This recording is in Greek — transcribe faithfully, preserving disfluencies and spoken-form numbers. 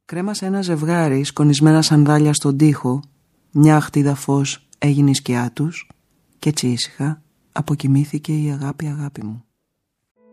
Κρέμασε ένα ζευγάρι σκονισμένα σανδάλια στον τοίχο, μια αχτίδα φως έγινε η σκιά τους κι έτσι ήσυχα αποκοιμήθηκε η αγάπη αγάπη μου.